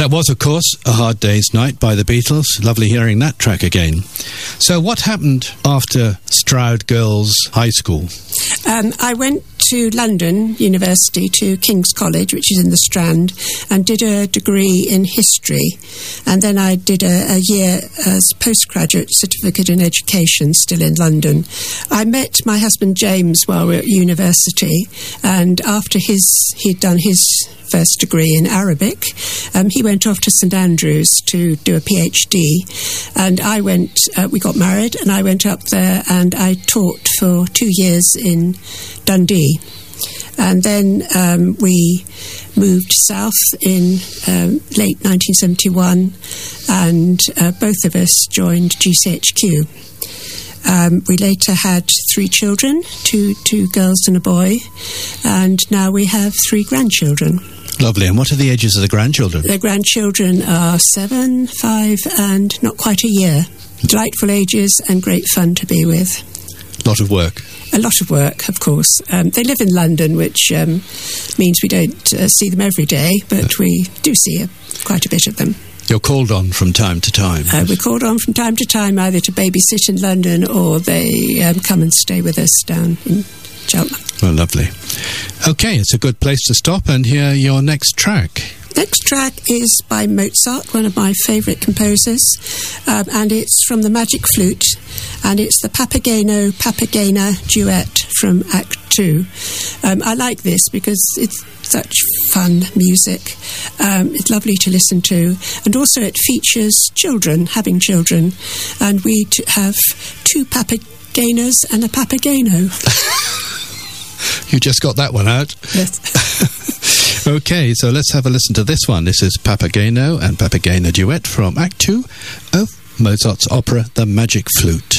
That was, of course, A Hard Day's Night by the Beatles. Lovely hearing that track again. So what happened after Stroud Girls High School? I went to London University, to King's College, which is in the Strand, and did a degree in history. And then I did a year as postgraduate certificate in education, still in London. I met my husband James while we were at university, and after he'd done his first degree in Arabic, he went off to St Andrews to do a PhD, and we got married, and I went up there and I taught for 2 years in Dundee. And then we moved south in late 1971, and both of us joined GCHQ. We later had 3 children, two girls and a boy, and now we have 3 grandchildren. Lovely. And what are the ages of the grandchildren? The grandchildren are 7, 5, and not quite a year. Delightful ages and great fun to be with. Lot of work. A lot of work, of course. They live in London, which means we don't see them every day, but we do see quite a bit of them. You're called on from time to time. We're called on from time to time, either to babysit in London or they come and stay with us down in Cheltenham. Well, lovely. Okay, it's a good place to stop and hear your next track. Next track is by Mozart, one of my favourite composers, and it's from the Magic Flute, and it's the Papageno duet from Act 2. I like this because it's such fun music. It's lovely to listen to, and also it features children, having children, and we have 2 Papagenos and a Papageno. You just got that one out. Yes. Okay, so let's have a listen to this one. This is Papageno and Papageno duet from Act 2 of Mozart's opera The Magic Flute.